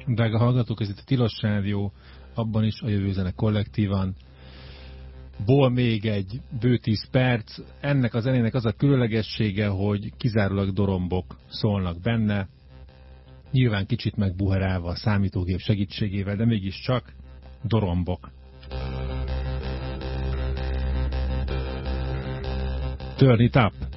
Drága hallgatók, ez itt a Tilos Rádió, abban is a Jövő Zene kollektívan. Ból még egy bő 10 perc. Ennek a zenének az a különlegessége, hogy kizárólag dorombok szólnak benne. Nyilván kicsit megbuherálva a számítógép segítségével, de mégiscsak dorombok. Turn it up!